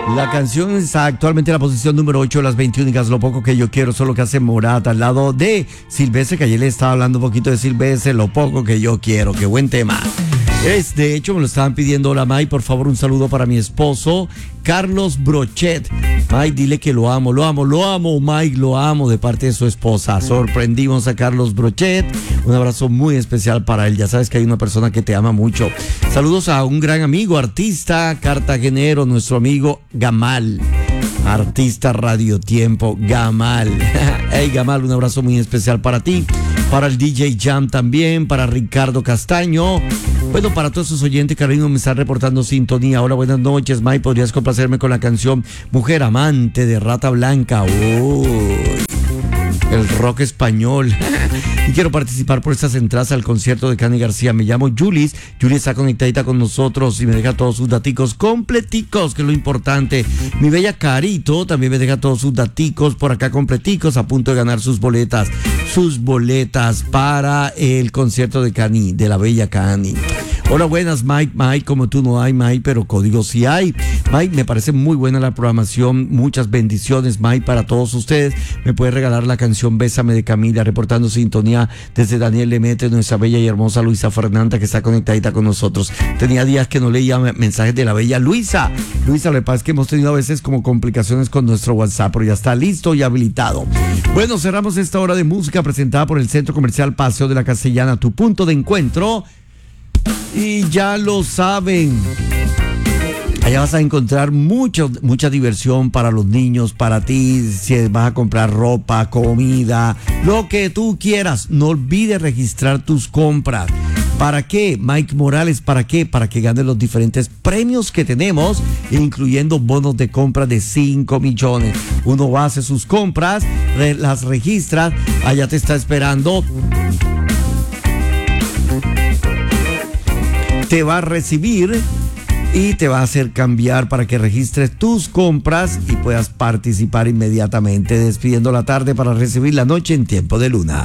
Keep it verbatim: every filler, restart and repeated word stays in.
La canción está actualmente en la posición número ocho de las veinte únicas. Lo poco que yo quiero, solo que hace Morat al lado de Silvestre, que ayer le estaba hablando un poquito de Silvestre. Lo poco que yo quiero, qué buen tema. Es, de hecho, me lo estaban pidiendo. Hola, May, por favor, un saludo para mi esposo, Carlos Brochet. May, dile que lo amo, lo amo, lo amo, Mike, lo amo, de parte de su esposa. Sorprendimos a Carlos Brochet. Un abrazo muy especial para él. Ya sabes que hay una persona que te ama mucho. Saludos a un gran amigo, artista cartagenero, nuestro amigo Gamal. Artista Radio Tiempo, Gamal. Hey, Gamal, un abrazo muy especial para ti. Para el D J Jam también, para Ricardo Castaño. Bueno, para todos sus oyentes, Carolina, me están reportando sintonía. Hola, buenas noches, Mike. ¿Podrías complacerme con la canción Mujer Amante de Rata Blanca? Uy, el rock español. Y quiero participar por estas entradas al concierto de Cani García. Me llamo Julis. Julis está conectadita con nosotros y me deja todos sus daticos completicos, que es lo importante. Mi bella Carito también me deja todos sus daticos por acá completicos, a punto de ganar sus boletas. Sus boletas para el concierto de Cani, de la bella Cani. Hola, buenas, Mike. Mike, como tú no hay, Mike, pero código sí hay. Mike, me parece muy buena la programación. Muchas bendiciones, Mike, para todos ustedes. Me puede regalar la canción Bésame de Camila, reportando sintonía desde Daniel Lemete, nuestra bella y hermosa Luisa Fernanda, que está conectadita con nosotros. Tenía días que no leía mensajes de la bella Luisa. Luisa, lo que pasa es que hemos tenido a veces como complicaciones con nuestro WhatsApp, pero ya está listo y habilitado. Bueno, cerramos esta hora de música presentada por el Centro Comercial Paseo de la Castellana, tu punto de encuentro. Y ya lo saben, allá vas a encontrar mucho, mucha diversión para los niños, para ti, si vas a comprar ropa, comida, lo que tú quieras. No olvides registrar tus compras. ¿Para qué, Mike Morales? ¿Para qué? Para que ganes los diferentes premios que tenemos, incluyendo bonos de compra de cinco millones. Uno va a hacer sus compras, re, las registra, allá te está esperando. Te va a recibir y te va a hacer cambiar para que registres tus compras y puedas participar inmediatamente, despidiendo la tarde para recibir la noche en Tiempo de Luna.